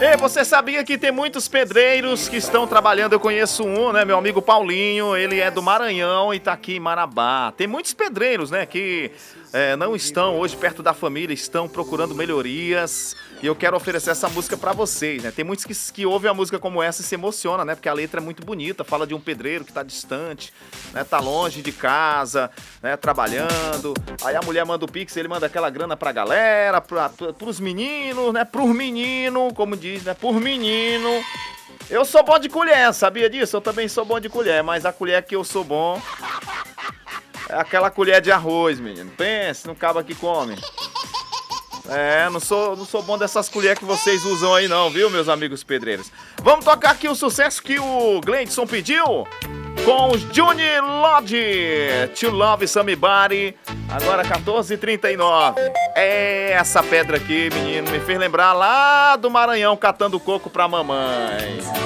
E você sabia que tem muitos pedreiros que estão trabalhando? Eu conheço um, né? Meu amigo Paulinho, ele é do Maranhão e tá aqui em Marabá. Tem muitos pedreiros, né? Que não estão hoje perto da família, estão procurando melhorias. E eu quero oferecer essa música pra vocês, né? Tem muitos que ouvem a música como essa e se emocionam, né? Porque a letra é muito bonita, fala de um pedreiro que tá distante, né? Tá longe de casa, né? Trabalhando. Aí a mulher manda o Pix, ele manda aquela grana pra galera, pros meninos, né? Pros meninos, como diz, né? Por menino. Eu sou bom de colher, sabia disso? Eu também sou bom de colher, mas a colher que eu sou bom é aquela colher de arroz, menino. Pense, não acaba que come. Não sou bom dessas colheres que vocês usam aí não, viu, meus amigos pedreiros? Vamos tocar aqui o sucesso que o Gleidson pediu com o Juni Lodge, To Love Somebody, agora 14h39. Essa pedra aqui, menino, me fez lembrar lá do Maranhão catando coco pra mamãe.